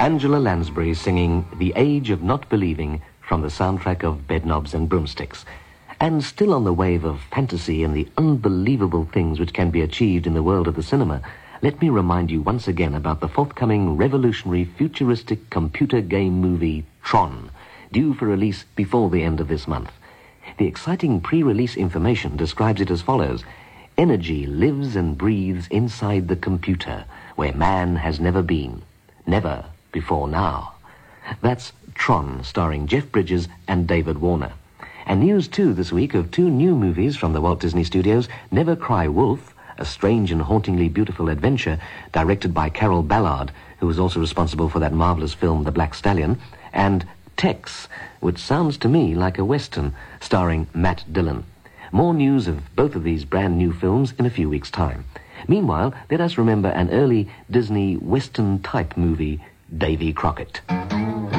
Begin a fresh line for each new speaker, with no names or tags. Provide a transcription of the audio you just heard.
Angela Lansbury singing The Age of Not Believing from the soundtrack of Bedknobs and Broomsticks. And still on the wave of fantasy and the unbelievable things which can be achieved in the world of the cinema, let me remind you once again about the forthcoming revolutionary futuristic computer game movie Tron, due for release before the end of this month. The exciting pre-release information describes it as follows: energy lives and breathes inside the computer, where man has never been. Never before now. That's Tron, starring Jeff Bridges and David Warner. And news, too, this week of two new movies from the Walt Disney Studios: Never Cry Wolf, a strange and hauntingly beautiful adventure directed by Carol Ballard, who was also responsible for that marvelous film The Black Stallion, and Tex, which sounds to me like a Western, starring Matt Dillon. More news of both of these brand new films in a few weeks' time. Meanwhile, let us remember an early Disney Western-type movie, Davy Crockett.